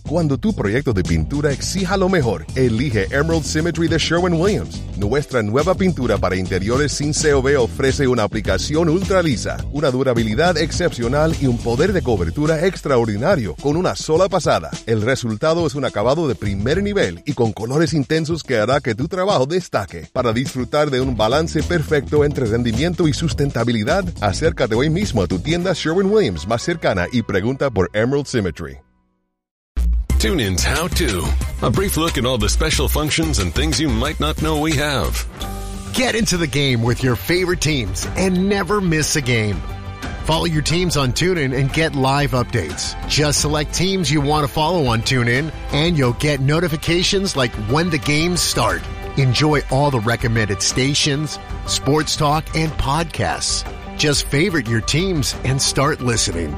Cuando tu proyecto de pintura exija lo mejor, elige Emerald Symmetry de Sherwin-Williams. Nuestra nueva pintura para interiores sin COV ofrece una aplicación ultra lisa, una durabilidad excepcional y un poder de cobertura extraordinario con una sola pasada. El resultado es un acabado de primer nivel y con colores intensos que hará que tu trabajo destaque. Para disfrutar de un balance perfecto entre rendimiento y sustentabilidad, acércate hoy mismo a tu tienda Sherwin-Williams más cercana y pregunta por Emerald Symmetry. TuneIn's How To. A brief look at all the special functions and things you might not know we have. Get into the game with your favorite teams and never miss a game. Follow your teams on TuneIn and get live updates. Just select teams you want to follow on TuneIn and you'll get notifications like when the games start. Enjoy all the recommended stations, sports talk, and podcasts. Just favorite your teams and start listening.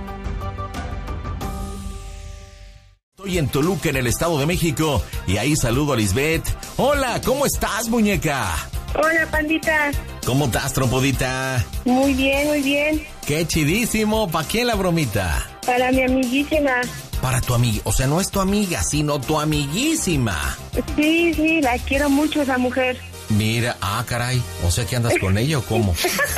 Estoy en Toluca, en el Estado de México, y ahí saludo a Lisbeth. Hola, ¿cómo estás, muñeca? Hola, pandita. ¿Cómo estás, trompodita? Muy bien, muy bien. ¡Qué chidísimo! ¿Para quién la bromita? Para mi amiguísima. Para tu amiga, o sea, no es tu amiga, sino tu amiguísima. Sí, la quiero mucho esa mujer. Mira, caray, o sea que andas con ella o cómo.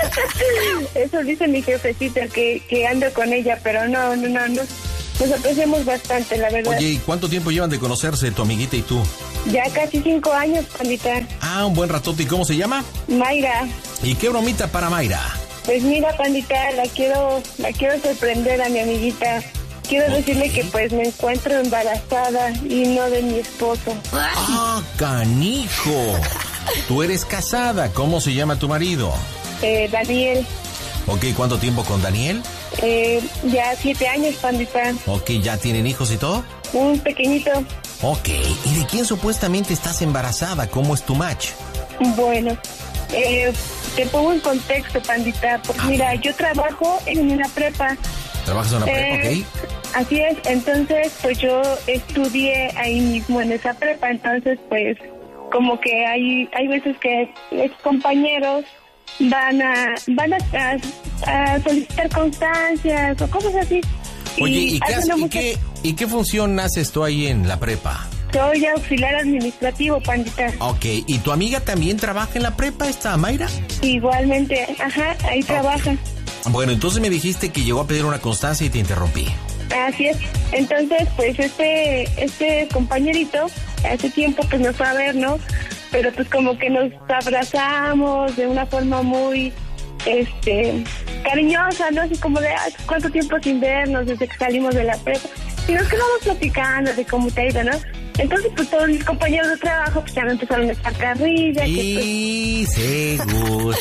Eso dice mi jefecita, que ando con ella, pero no. Nos apreciamos bastante, la verdad. Oye, ¿y cuánto tiempo llevan de conocerse tu amiguita y tú? Ya casi 5 años, pandita. Un buen ratote. ¿Y cómo se llama? Mayra. ¿Y qué bromita para Mayra? Pues mira, pandita, la quiero sorprender a mi amiguita. Quiero decirle que pues me encuentro embarazada y no de mi esposo. ¡Canijo! Tú eres casada. ¿Cómo se llama tu marido? Daniel. Ok, ¿cuánto tiempo con Daniel? Ya 7 años, pandita. Ok, ¿ya tienen hijos y todo? Un pequeñito. Ok, ¿y de quién supuestamente estás embarazada? ¿Cómo es tu match? Bueno, te pongo en contexto, pandita, porque mira, yo trabajo en una prepa. ¿Trabajas en una prepa, ok? Así es, entonces pues yo estudié ahí mismo en esa prepa, entonces pues como que hay veces que ex compañeros van a solicitar constancias o cosas así. Oye, ¿y qué función haces tú ahí en la prepa? Soy auxiliar administrativo, pandita. Ok, ¿y tu amiga también trabaja en la prepa, esta Mayra? Igualmente, ahí trabaja. Bueno, entonces me dijiste que llegó a pedir una constancia y te interrumpí. Así es, entonces pues este compañerito hace tiempo pues nos fue a ver, ¿no? Pero pues como que nos abrazamos de una forma muy cariñosa, ¿no? Así como de cuánto tiempo sin vernos desde que salimos de la prepa. Y nos quedamos platicando de cómo te ha ido, ¿no? Entonces pues todos mis compañeros de trabajo pues ya me empezaron a echar carrilla. Sí, seguro.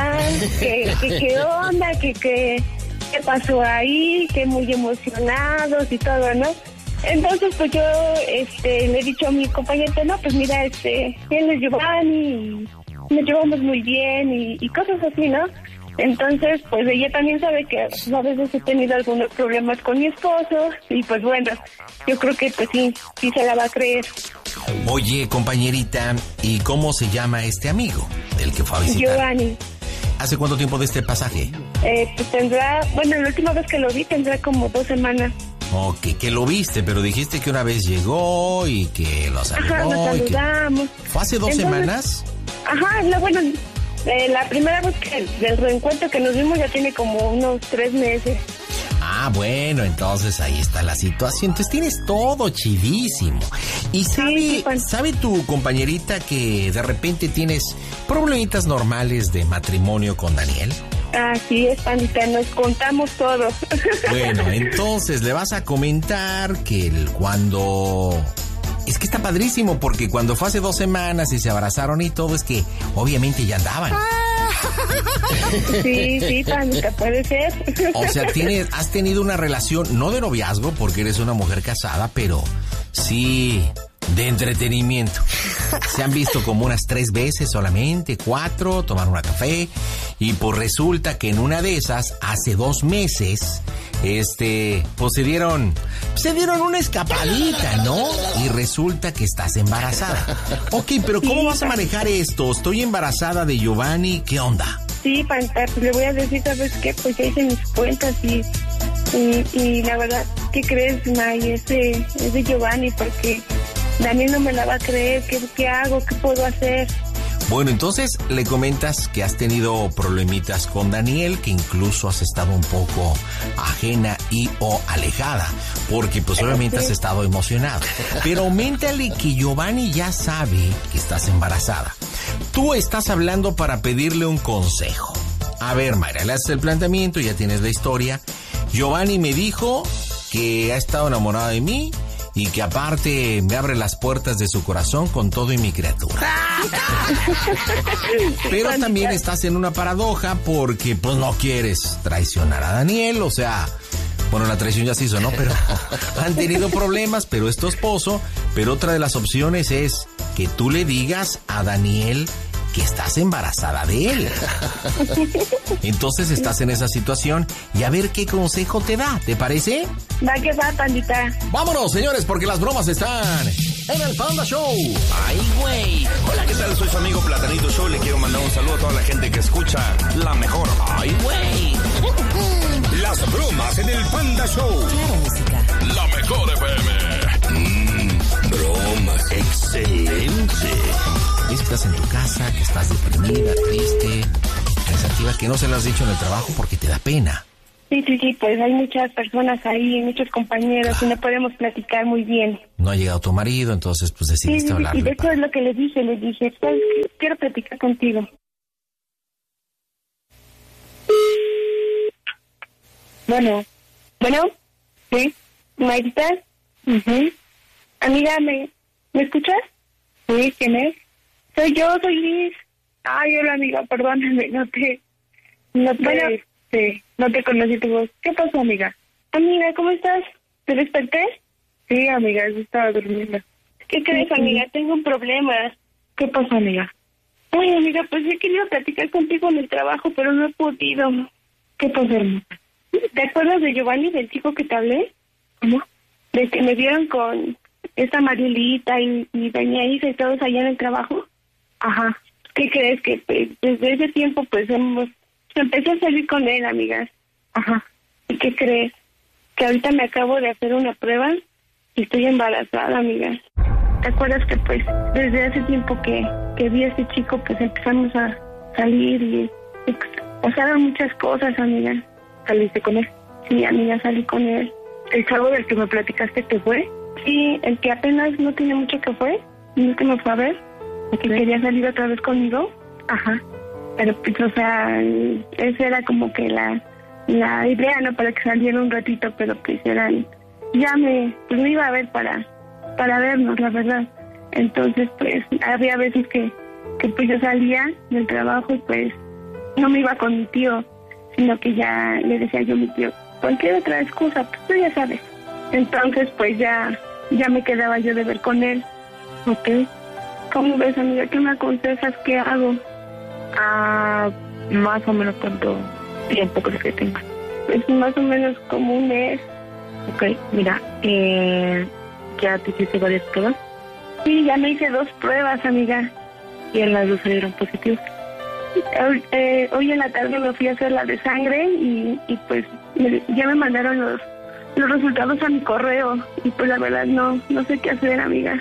¿Qué onda? ¿Qué pasó ahí? Que muy emocionados y todo, ¿no? Entonces, pues yo le he dicho a mi compañero, no, pues mira, él es Giovanni, y nos llevamos muy bien y cosas así, ¿no? Entonces, pues ella también sabe que pues, a veces he tenido algunos problemas con mi esposo y pues bueno, yo creo que pues sí se la va a creer. Oye, compañerita, ¿y cómo se llama este amigo del que fue a visitar? Giovanni. ¿Hace cuánto tiempo de este pasaje? Pues tendrá, bueno, la última vez que lo vi tendrá como 2 semanas. Ok, que lo viste, pero dijiste que una vez llegó y que lo saludó. Nos saludamos. ¿Fue hace 2 semanas? La primera vez del reencuentro que nos vimos ya tiene como unos 3 meses. Bueno, entonces ahí está la situación. Entonces tienes todo chidísimo. ¿Y sabe tu compañerita que de repente tienes problemitas normales de matrimonio con Daniel? Así es, pandita, nos contamos todo. Bueno, entonces le vas a comentar que cuando... Es que está padrísimo porque cuando fue hace 2 semanas y se abrazaron y todo, es que obviamente ya andaban. Sí, pandita, puede ser. O sea, has tenido una relación, no de noviazgo, porque eres una mujer casada, pero sí de entretenimiento. Se han visto como unas 3 veces solamente, 4, tomaron un café, y pues resulta que en una de esas, hace 2 meses, pues se dieron una escapadita, ¿no? Y resulta que estás embarazada. Ok, pero ¿cómo vas a manejar esto? Estoy embarazada de Giovanni, ¿qué onda? Sí, pues le voy a decir, ¿sabes qué? Pues ya hice mis cuentas y la verdad ¿qué crees, May? Es de Giovanni, porque Daniel no me la va a creer. ¿Qué hago? ¿Qué puedo hacer? Bueno, entonces le comentas que has tenido problemitas con Daniel, que incluso has estado un poco ajena y o alejada, porque pues obviamente has estado emocionada. Pero auméntale que Giovanni ya sabe que estás embarazada. Tú estás hablando para pedirle un consejo. A ver, Mayra, le haces el planteamiento, ya tienes la historia. Giovanni me dijo que ha estado enamorado de mí y que aparte me abre las puertas de su corazón con todo y mi criatura. Pero también estás en una paradoja porque pues no quieres traicionar a Daniel, o sea, bueno, la traición ya se hizo, ¿no? Pero han tenido problemas, pero es tu esposo. Pero otra de las opciones es que tú le digas a Daniel que estás embarazada de él. Entonces estás en esa situación y a ver qué consejo te da, ¿te parece? Va que va, pandita. Vámonos, señores, porque las bromas están en el Panda Show. ¡Ay, güey! Hola, ¿qué tal? Soy su amigo Platanito Show. Le quiero mandar un saludo a toda la gente que escucha la mejor. ¡Ay, güey! Las bromas en el Panda Show. Claro, música. La mejor FM. Bromas. Excelente. Es que estás en tu casa, que estás deprimida, triste, pensativa, que no se lo has dicho en el trabajo porque te da pena. Sí, pues hay muchas personas ahí, muchos compañeros, y no podemos platicar muy bien. No ha llegado tu marido, entonces pues decidiste hablarle. Y de hecho es lo que le dije, ¿sabes qué? Quiero platicar contigo. Bueno, ¿sí? ¿Mayrita? Amiga, ¿me escuchas? Sí, ¿quién es? Soy yo, soy Liz. Ay, hola amiga, perdóname, no te conocí tu voz. ¿Qué pasó, amiga? Amiga, ¿cómo estás? ¿Te desperté? Sí, amiga, yo estaba durmiendo. ¿Qué crees, amiga? Tengo un problema. ¿Qué pasó, amiga? Ay, amiga, pues he querido platicar contigo en el trabajo, pero no he podido. ¿Qué pasó, hermana? ¿Te acuerdas de Giovanni, del chico que te hablé? ¿Cómo? De que me vieron con esta Marielita y doña Isa y todos allá en el trabajo. Ajá. ¿Qué crees? Que pues, desde ese tiempo pues empecé a salir con él, amigas. Ajá. ¿Y qué crees? Que ahorita me acabo de hacer una prueba y estoy embarazada, amigas. ¿Te acuerdas que pues desde hace tiempo que vi a este chico pues empezamos a salir y pasaron muchas cosas, amigas? ¿Saliste con él? Sí, amiga, salí con él. ¿El chavo del que me platicaste que fue? Sí, el que apenas no tiene mucho que fue, el que me fue a ver, el que quería salir otra vez conmigo. Ajá. Pero pues, o sea, esa era como que la idea, ¿no? Para que saliera un ratito, pero pues me iba a ver para vernos, la verdad. Entonces, pues, había veces que pues yo salía del trabajo y pues no me iba con mi tío, sino que ya le decía yo a mi tío, cualquier otra excusa, pues tú ya sabes. Entonces, pues ya me quedaba yo de ver con él. ¿Ok? ¿Cómo ves, amiga? ¿Qué me aconsejas? ¿Qué hago? Más o menos cuánto tiempo crees que tenga. Pues más o menos como un mes. Ok, mira, ¿ya te hiciste varias pruebas? Sí, ya me hice 2 pruebas, amiga. ¿Y en las 2 salieron positivas? Hoy en la tarde me fui a hacer la de sangre y pues ya me mandaron los resultados a mi correo y pues la verdad no sé qué hacer, amiga.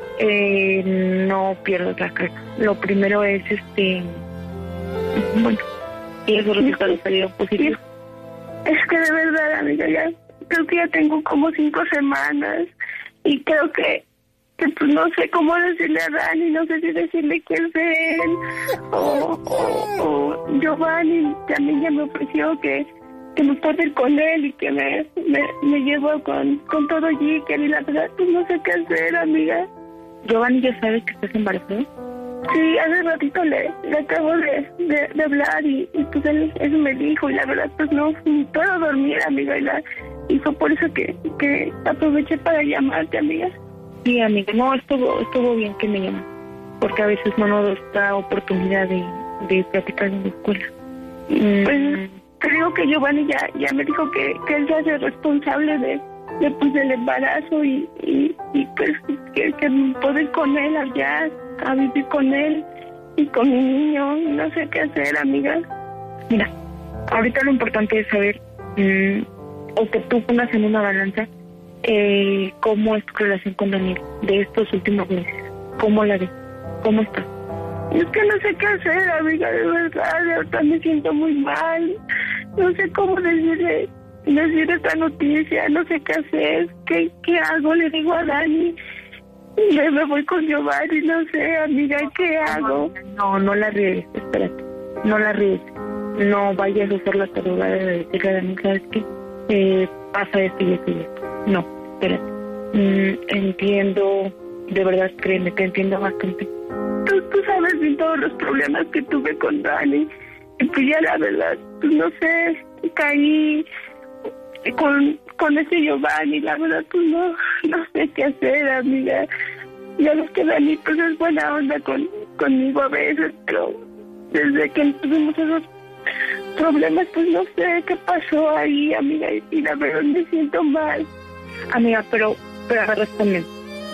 No pierdas la cara. Lo primero es bueno, y esos resultados salieron positivos. Es que de verdad, amiga, creo que ya tengo como 5 semanas y creo que pues no sé cómo decirle a Dani, no sé si decirle que es él o Giovanni también ya me ofreció que me puedo ir con él y que me llevo con todo Jicker y la verdad pues no sé qué hacer, amiga. Giovanni ya sabe que estás embarazada. Sí, hace ratito le acabo de hablar y pues él eso me dijo y la verdad pues no puedo dormir, amiga, y fue por eso que aproveché para llamarte, amiga. Sí, amiga, no, estuvo bien que me llamas, porque a veces no nos da oportunidad de platicar en la escuela. Pues creo que Giovanni ya me dijo que él se hace responsable del embarazo y pues que puedo ir con él allá a vivir con él y con mi niño. No sé qué hacer, amiga. Mira, ahorita lo importante es saber o que tú pongas en una balanza cómo es tu relación con Daniel de estos últimos meses. ¿Cómo la ves? ¿Cómo está? Es que no sé qué hacer, amiga, de verdad. De verdad me siento muy mal. No sé cómo decir esta noticia. No sé qué hacer. ¿Qué hago? Le digo a Dani. Me voy con Giovanni, no sé, amiga, ¿qué hago? No la riegues, espérate. No la riegues. No vayas a hacer la tarugada de decirle a Dani, ¿sabes qué? Pasa esto y esto y esto. No, espérate. Entiendo, de verdad, créeme, te entiendo bastante. Tú sabes bien todos los problemas que tuve con Dani. Y pues ya la verdad, pues no sé, caí con ese Giovanni, la verdad, pues no sé qué hacer, amiga. Ya ves que Dani, pues es buena onda conmigo a veces, pero desde que tuvimos esos problemas, pues no sé qué pasó ahí, amiga, y la verdad me siento mal. Amiga, pero responde.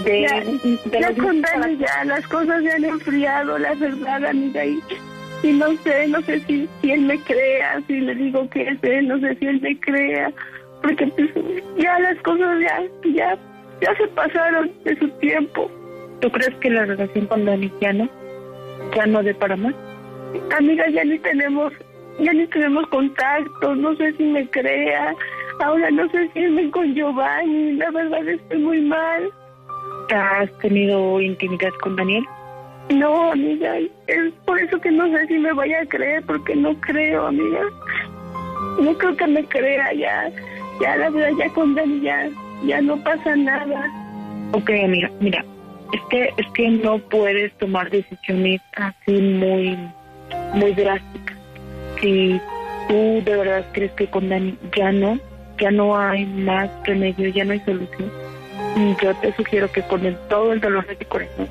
Ya con Dani ya las cosas se han enfriado, la verdad, amiga, y no sé si él me crea, si le digo que es él, no sé si él me crea, porque pues ya las cosas ya se pasaron de su tiempo. ¿Tú crees que la relación con Dani ya no dé para más? Amiga, ya ni tenemos contacto, no sé si me crea, ahora no sé si irme con Giovanni, la verdad estoy muy mal. ¿Has tenido intimidad con Daniel? No, amiga, es por eso que no sé si me vaya a creer, porque no creo, amiga. No creo que me crea, ya la verdad, ya con Dani ya no pasa nada. Ok, amiga, mira, es que no puedes tomar decisiones así muy drásticas. Si tú de verdad crees que con Dani ya no hay más remedio, ya no hay solución, yo te sugiero que con todo el dolor de tu corazón,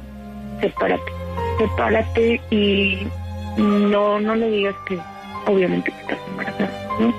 sepárate y no le digas que obviamente que estás embarazada, ¿no?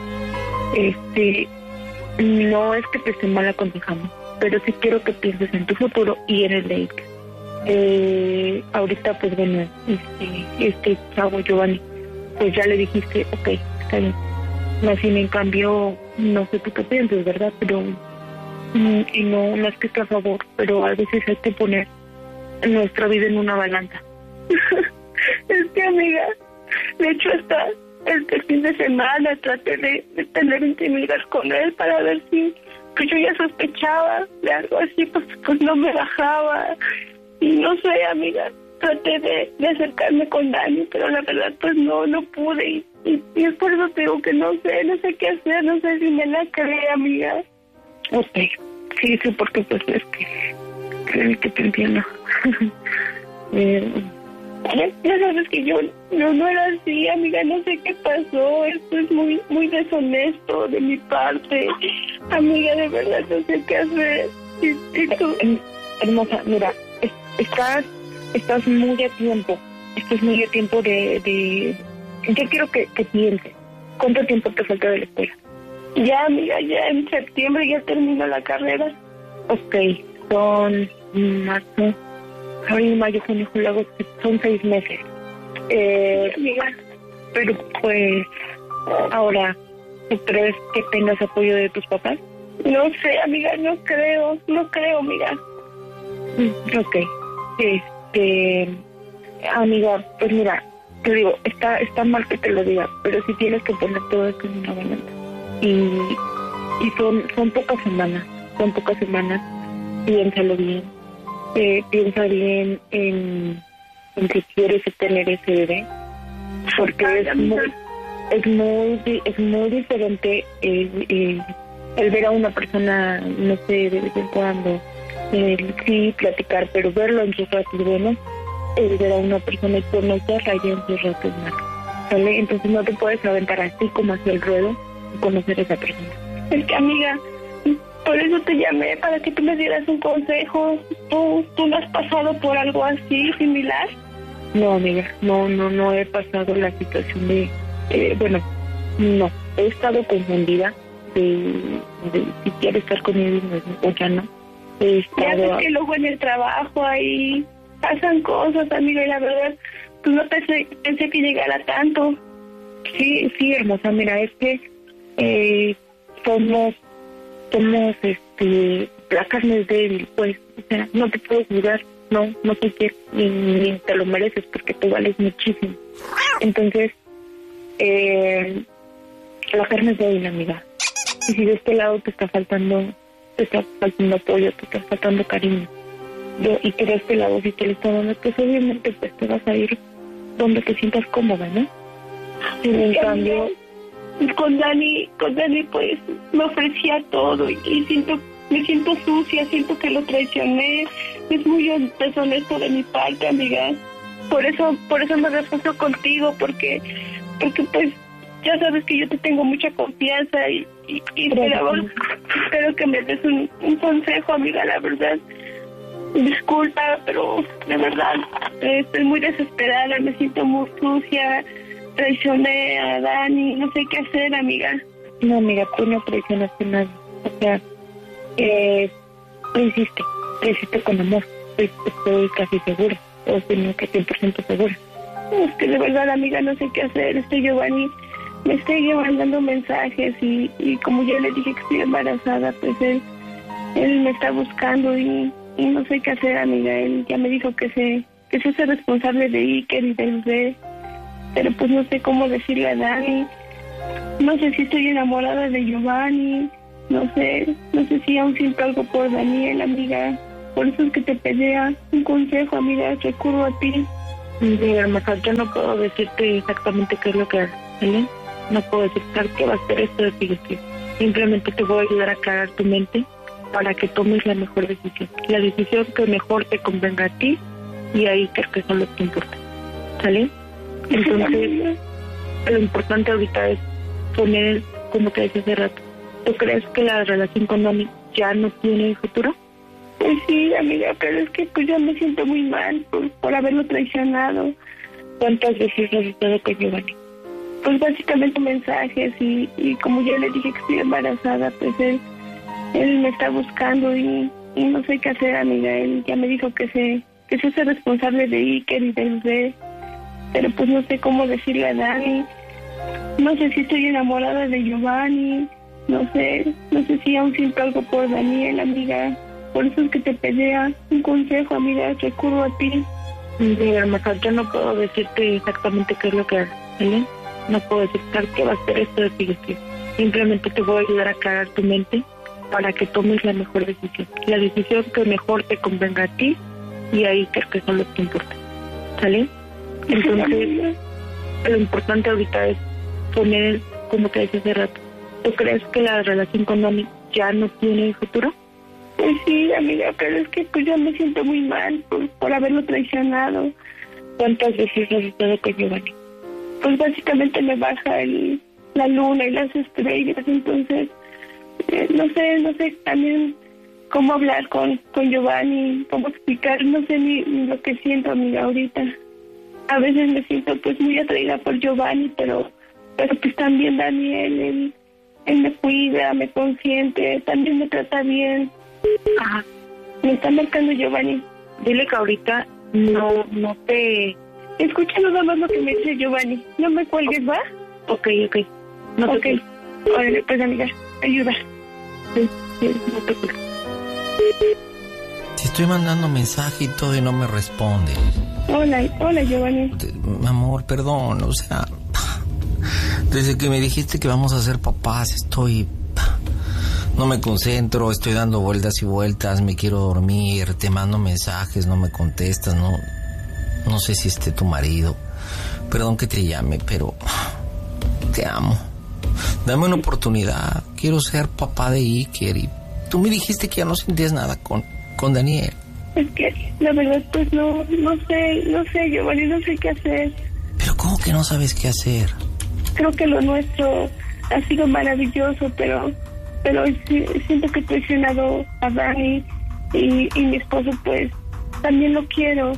No es que te esté mal aconsejando, pero sí quiero que pienses en tu futuro y en el de él. Ahorita pues bueno, este chavo Giovanni, pues ya le dijiste, ok, está bien. Así en cambio, no sé tú qué piensas, ¿verdad? Pero y no es que esté a favor, pero a veces hay que poner nuestra vida en una balanza. Es que, amiga, de hecho hasta este fin de semana traté de tener intimidad con él para ver si pues yo ya sospechaba de algo así, pues no me bajaba. Y no sé, amiga, traté de acercarme con Dani, pero la verdad pues no pude. Y es por eso te digo que no sé qué hacer, no sé si me la cree, amiga. Ok, sí, porque pues es que te entiendo. Ya sabes que yo no era así, amiga, no sé qué pasó, esto es muy deshonesto de mi parte, amiga, de verdad no sé qué hacer. Y tú, hermosa, mira, estás muy a tiempo, de yo quiero que pienses, ¿cuánto tiempo te falta de la escuela? Ya, amiga, ya en septiembre ya termino la carrera. Ok, son marzo, abril, mayo, junio, julio, agosto, son 6 meses. Amiga, pero pues, ahora, ¿tú crees que tengas apoyo de tus papás? No sé, amiga, no creo, amiga. Ok, amiga, pues mira, te digo, está mal que te lo diga, pero sí tienes que poner todo esto en una balanza. Y son pocas semanas, piénsalo bien, piensa bien en si quieres tener ese bebé, porque es muy diferente el ver a una persona, no sé, de vez en cuando, sí platicar, pero verlo en sus ratos buenos, el ver a una persona y conocerla y en sus ratos malos, ¿sale? Entonces no te puedes aventar así como hacia el ruedo y conocer a esa persona. Es que, amiga, por eso te llamé, para que tú me dieras un consejo. ¿Tú no has pasado por algo así, similar? No, amiga, no he pasado la situación de... no, he estado confundida de si quiero estar conmigo o ya no. Ya ves que luego en el trabajo ahí pasan cosas, amiga, y la verdad, pues no pensé que llegara tanto. Sí, hermosa, mira, es que somos la carne es débil, pues, o sea, no te puedo juzgar, no te quiero, ni te lo mereces porque tú vales muchísimo. Entonces, la carne es débil, amiga. Y si de este lado te está faltando apoyo, te está faltando cariño, y que de este lado si te lo está dando, pues obviamente pues te vas a ir donde te sientas cómoda, ¿no? Y en cambio, con Dani pues me ofrecía todo y me siento sucia, siento que lo traicioné, es muy deshonesto de mi parte, amiga. Por eso me refuerzo contigo, porque pues ya sabes que yo te tengo mucha confianza y espero que me des un consejo, amiga, la verdad. Disculpa, pero de verdad estoy muy desesperada, me siento muy sucia, traicioné a Dani, no sé qué hacer, amiga. No, amiga, tú no traicionaste a nadie, o sea, lo hiciste con amor, estoy casi segura, o sino que 100% segura. Es que de verdad, amiga, no sé qué hacer. Giovanni me sigue mandando mensajes y como yo le dije que estoy embarazada, pues él me está buscando y no sé qué hacer, amiga. Él ya me dijo que se hace responsable de Iker y del bebé, pero pues no sé cómo decirle a Dani. No sé si estoy enamorada de Giovanni, no sé si aún siento algo por Daniel, amiga. Por eso es que te pedía un consejo, amiga, recurro a ti. Mira, hermosa, yo no puedo decirte exactamente qué es lo que hace, ¿vale? No puedo decirte qué va a hacer esto de ti. Simplemente te voy a ayudar a aclarar tu mente para que tomes la mejor decisión. La decisión que mejor te convenga a ti y ahí creo que eso es lo que importa. ¿Sale? Entonces, lo importante ahorita es poner, como te decía hace rato, ¿tú crees que la relación con Dani ya no tiene futuro? Pues sí, amiga, pero es que pues ya me siento muy mal por haberlo traicionado. ¿Cuántas veces has estado con Giovanni? Pues básicamente mensajes y como yo le dije que estoy embarazada, pues él me está buscando y no sé qué hacer, amiga. Él ya me dijo que se hace responsable de Iker y del bebé, pero pues no sé cómo decirle a Dani. No sé si estoy enamorada de Giovanni, no sé si aún siento algo por Daniel, amiga. Por eso es que te pedía un consejo, amiga, recurro a ti. Mira, hermosa, yo no puedo decirte exactamente qué es lo que hace, ¿vale? No puedo decirte qué va a hacer esto de ti. Simplemente te voy a ayudar a aclarar tu mente para que tomes la mejor decisión. La decisión que mejor te convenga a ti y ahí creo que eso es lo que importa. ¿Sale? Entonces, lo importante ahorita es poner, como te decía hace rato, ¿tú crees que la relación con Dani ya no tiene futuro? Pues sí, amiga, pero es que pues ya me siento muy mal por haberlo traicionado. ¿Cuántas veces has estado con Giovanni? Pues básicamente me baja la luna y las estrellas, entonces no sé también cómo hablar con Giovanni, cómo explicar, no sé ni lo que siento, amiga, ahorita. A veces me siento pues muy atraída por Giovanni, pero pues también Daniel, él me cuida, me consiente, también me trata bien. Ajá. Me está marcando Giovanni. Dile que ahorita no te... Escucha nada más lo que me dice Giovanni. No me cuelgues, ¿va? Ok. No te cuelgues. Órale, pues, amiga, ayuda. Sí, no te cuelgues. Te estoy mandando mensaje y todo y no me responde. Hola, Giovanni. Amor, perdón, o sea... Desde que me dijiste que vamos a ser papás, no me concentro, estoy dando vueltas y vueltas, me quiero dormir, te mando mensajes, no me contestas, no sé si esté tu marido. Perdón que te llame, pero te amo. Dame una oportunidad, quiero ser papá de Iker y tú me dijiste que ya no sentías nada con Daniel. Es que la verdad pues no sé, Giovanni, no sé qué hacer. ¿Pero cómo que no sabes qué hacer? Creo que lo nuestro ha sido maravilloso, pero siento que he traicionado a Dani y mi esposo pues también lo quiero.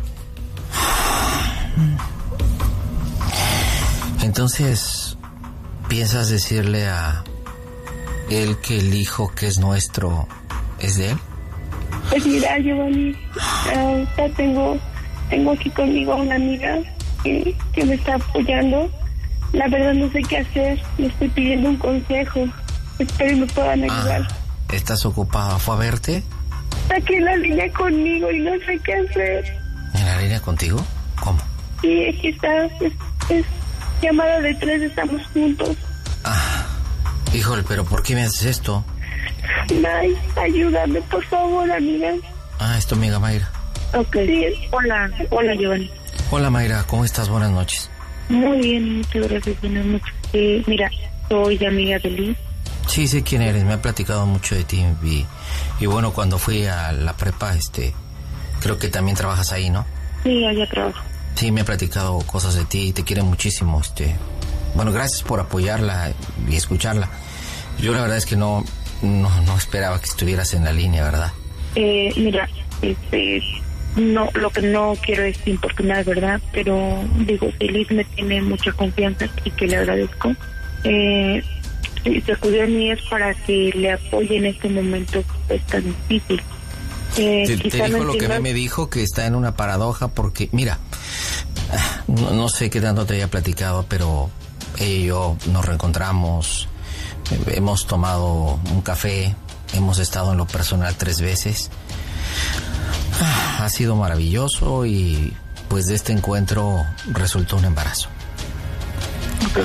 Entonces, ¿piensas decirle a él que el hijo que es nuestro es de él? Pues mira, Giovanni, tengo aquí conmigo a una amiga que me está apoyando. La verdad no sé qué hacer, le estoy pidiendo un consejo. Espero que me puedan ayudar. ¿Estás ocupada? ¿Fue a verte? está aquí en la línea conmigo y no sé qué hacer. ¿En la línea contigo? ¿Cómo? Sí, aquí está, es llamada de 3, estamos juntos. Híjole, pero ¿por qué me haces esto? Ay, ayúdame, por favor, amiga. Es tu amiga Mayra. Ok. Sí, hola, Giovanni. Hola Mayra, ¿cómo estás? Buenas noches. Muy bien, muchas gracias, buenas noches. Mira, soy amiga de Liz. Sí, sé quién eres, me ha platicado mucho de ti. Y bueno, cuando fui a la prepa, creo que también trabajas ahí, ¿no? Sí, allá trabajo. Sí, me ha platicado cosas de ti y te quiere muchísimo. Bueno, gracias por apoyarla y escucharla. Yo la verdad es que no esperaba que estuvieras en la línea, ¿verdad? Mira, no, lo que no quiero es importunar, ¿verdad? Pero digo, si Liz me tiene mucha confianza y que le agradezco. Si se acudió a mí es para que le apoye en este momento pues, tan difícil. Te dijo lo que a mí me dijo, que está en una paradoja porque, mira, no sé qué tanto te haya platicado, pero ella y yo nos reencontramos, hemos tomado un café, hemos estado en lo personal 3 veces. Ha sido maravilloso y pues de este encuentro resultó un embarazo. Okay.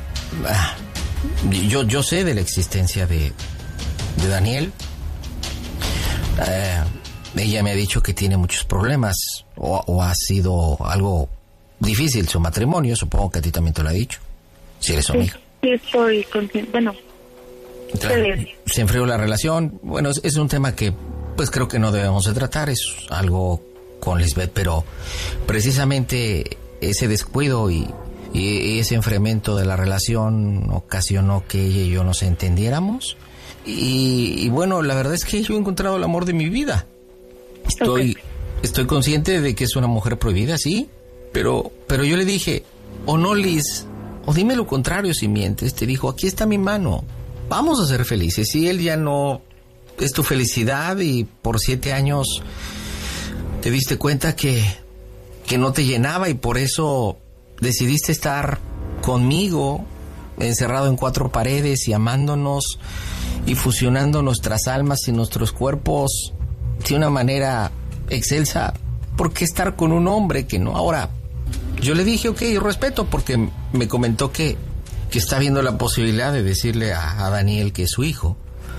Yo sé de la existencia de Daniel. Ella me ha dicho que tiene muchos problemas o ha sido algo difícil su matrimonio. Supongo que a ti también te lo ha dicho, si eres su amiga. Sí, estoy consciente. Bueno, se enfrió la relación. Bueno, es un tema que pues creo que no debemos de tratar. Es algo con Lisbeth, pero precisamente ese descuido y ese enfriamiento de la relación ocasionó que ella y yo nos entendiéramos. Y bueno, la verdad es que yo he encontrado el amor de mi vida. Estoy consciente de que es una mujer prohibida, sí, pero yo le dije, o no, Liz, o dime lo contrario si mientes. Te dijo, aquí está mi mano, vamos a ser felices. Si él ya no es tu felicidad y por 7 años te diste cuenta que no te llenaba y por eso decidiste estar conmigo, encerrado en 4 paredes y amándonos y fusionando nuestras almas y nuestros cuerpos de una manera excelsa, ¿por qué estar con un hombre que no? Ahora, yo le dije, ok, respeto, porque me comentó que está viendo la posibilidad de decirle a Daniel que es su hijo.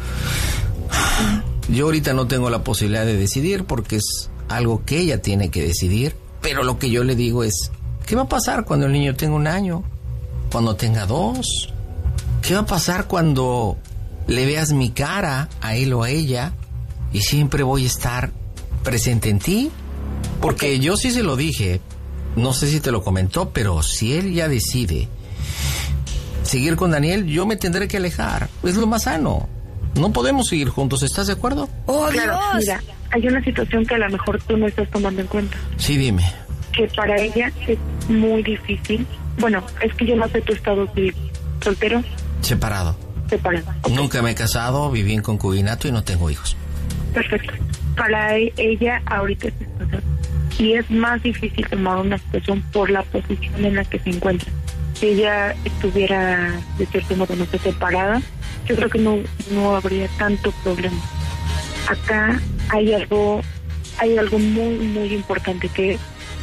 Yo ahorita no tengo la posibilidad de decidir porque es algo que ella tiene que decidir, pero lo que yo le digo es, ¿qué va a pasar cuando el niño tenga 1 año? ¿Cuando tenga 2? ¿Qué va a pasar cuando le veas mi cara a él o a ella y siempre voy a estar presente en ti? Porque yo sí se lo dije, no sé si te lo comentó, pero si él ya decide seguir con Daniel, yo me tendré que alejar. Es lo más sano. No podemos seguir juntos, ¿estás de acuerdo? ¡Oh, claro, Dios! Mira, hay una situación que a lo mejor tú no estás tomando en cuenta. Sí, dime. Que para ella es muy difícil. Bueno, es que yo no sé tu estado civil. ¿Soltero? Separado. Okay. Nunca me he casado, viví en concubinato y no tengo hijos. Perfecto. Para ella ahorita es esposa. Y es más difícil tomar una decisión por la posición en la que se encuentra. Si ella estuviera, de cierto modo, no sé, separada, yo creo que no habría tanto problema. Acá hay algo muy, muy importante, que es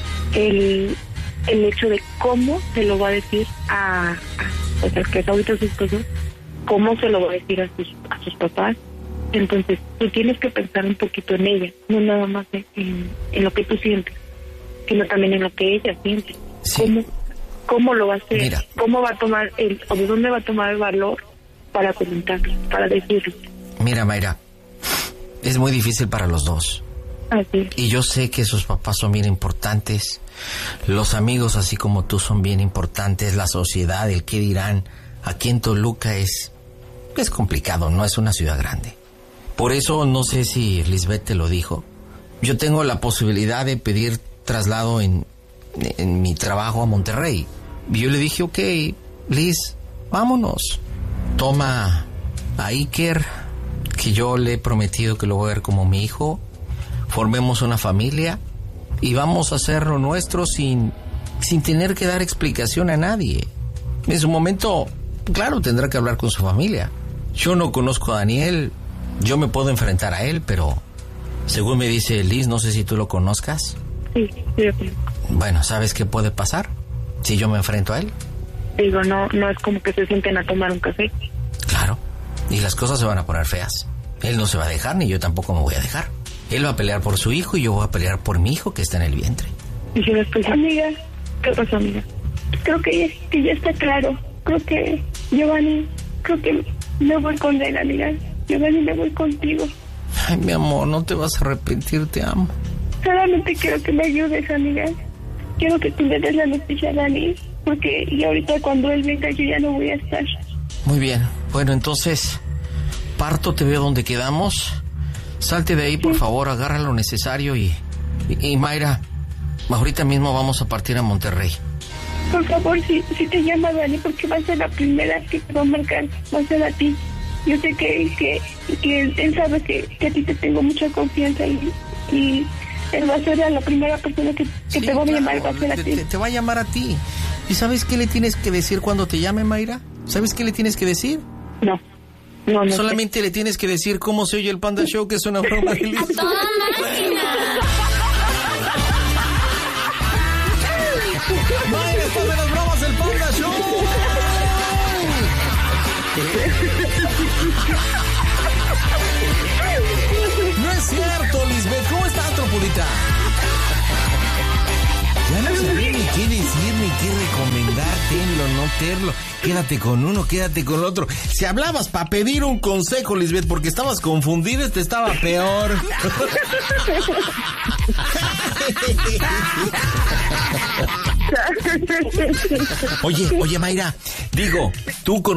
el hecho de cómo se lo va a decir a que es ahorita su esposo, cómo se lo va a decir a sus papás. Entonces tú tienes que pensar un poquito en ella, no nada más en lo que tú sientes, sino también en lo que ella siente. Sí. ¿Cómo lo va a hacer? Mira. ¿Cómo va a tomar o de dónde va a tomar el valor para comentarlo, para decirlo? Mira, Mayra, es muy difícil para los dos. Así. Y yo sé que sus papás son bien importantes, los amigos así como tú son bien importantes, la sociedad, el qué dirán. Aquí en Toluca es complicado, no es una ciudad grande. Por eso no sé si Lisbeth te lo dijo. Yo tengo la posibilidad de pedir traslado en mi trabajo a Monterrey. Y yo le dije, ok, Liz, vámonos. Toma a Iker, que yo le he prometido que lo voy a ver como mi hijo. Formemos una familia y vamos a hacer lo nuestro sin tener que dar explicación a nadie. En su momento, claro, tendrá que hablar con su familia. Yo no conozco a Daniel, yo me puedo enfrentar a él, pero Según me dice Liz, no sé si tú lo conozcas. Sí, yo conozco. Bueno, ¿sabes qué puede pasar si yo me enfrento a él? Digo, no es como que se sienten a tomar un café. Claro, y las cosas se van a poner feas. Él no se va a dejar, ni yo tampoco me voy a dejar. Él va a pelear por su hijo y yo voy a pelear por mi hijo que está en el vientre. Y si después, amiga, ¿qué pasó, amiga? Creo que ya está claro. Creo que, Giovanni, me voy con él, amiga. Giovanni, me voy contigo. Ay, mi amor, no te vas a arrepentir, te amo. Solamente quiero que me ayudes, amiga. Quiero que tú le des la noticia a Dani, porque y ahorita cuando él venga yo ya no voy a estar. Muy bien, bueno, entonces, parto, te veo donde quedamos. Salte de ahí, por favor, agarra lo necesario y Mayra, ahorita mismo vamos a partir a Monterrey. Por favor, si te llama Dani, porque va a ser la primera que te va a marcar, va a ser a ti. Yo sé que él sabe que a ti te tengo mucha confianza y él va a ser la primera persona que Sí, te va a claro, llamar, va a ser a ti. te va a llamar a ti. ¿Y sabes qué le tienes que decir cuando te llame, Mayra? ¿Sabes qué le tienes que decir? No. Solamente le tienes que decir cómo se oye el Panda Show, que es una broma de Liz. ¡A toda máquina! ¡Mayra, estás de las bromas del Panda Show! No es cierto, Lisbeth. ¿Cómo estás, tropudita? Ya no sabía ni qué decir, ni qué recomendar, tenlo, no terlo. Quédate con uno, quédate con el otro. Si hablabas para pedir un consejo, Lisbeth, porque estabas confundida, estaba peor. Oye, Mayra, digo, tú con